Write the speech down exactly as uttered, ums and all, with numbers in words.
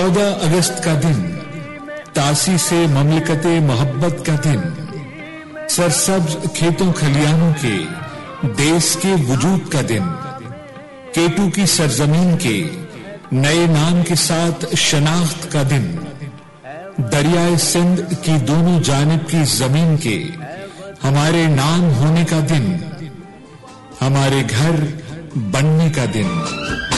चौदह अगस्त का दिन तासी से ममलिकते मोहब्बत का दिन, सरसब्ज खेतों खलियानों के देश के वजूद का दिन, केटू की सरजमीन के नए नाम के साथ शनाख्त का दिन, दरियाए सिंध की दोनों जानिब की जमीन के हमारे नाम होने का दिन, हमारे घर बनने का दिन।